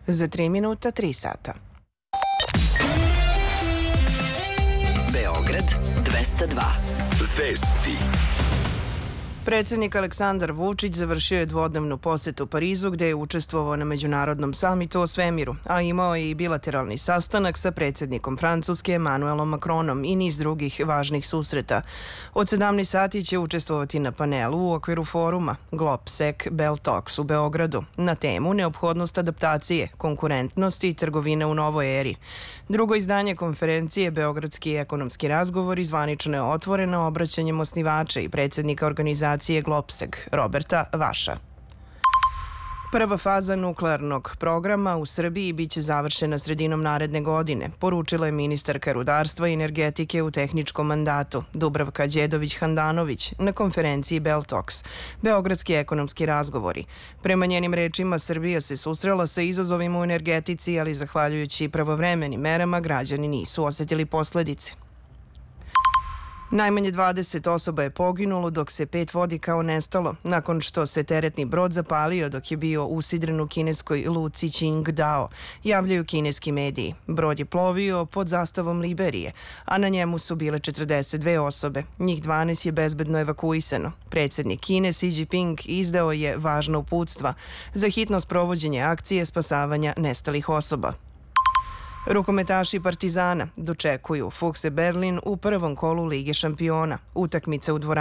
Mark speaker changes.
Speaker 1: Za 3 minuta, 3 sata.
Speaker 2: Beograd 202. Vesti.
Speaker 1: Predsednik Aleksandar Vučić završio je dvodnevnu posetu Parizu gde je učestvovao na međunarodnom samitu o svemiru, a imao je i bilateralni sastanak sa predsednikom Francuske Emmanuelom Macronom i niz drugih važnih susreta. Od 17 sati će učestvovati na panelu u okviru foruma GlobSec Bell Talks u Beogradu na temu neophodnost adaptacije, konkurentnosti i trgovine u novoj eri. Drugo izdanje konferencije Beogradski ekonomski razgovor zvanično je otvoreno obraćanjem osnivača i predsednika organizacije GlobSec Roberta Vaša. Prva faza nuklearnog programa u Srbiji biće završena sredinom naredne godine, poručila je ministarka rudarstva i energetike u tehničkom mandatu Dubravka Đedović-Handanović na konferenciji Bell Talks, Beogradski ekonomski razgovori. Prema njenim rečima, Srbija se susrela sa izazovima u energetici, ali zahvaljujući pravovremenim merama građani nisu osetili posledice. Najmanje 20 osoba je poginulo, dok se 5 vodi kao nestalo, nakon što se teretni brod zapalio dok je bio usidren u kineskoj luci Qingdao, javljaju kineski mediji. Brod je plovio pod zastavom Liberije, a na njemu su bile 42 osobe. Njih 12 je bezbedno evakuisano. Predsednik Kine Xi Jinping izdao je važna uputstva za hitno sprovođenje akcije spasavanja nestalih osoba. Rukometaši Partizana dočekuju Fuchse Berlin u prvom kolu Lige šampiona. Utakmica u dvorani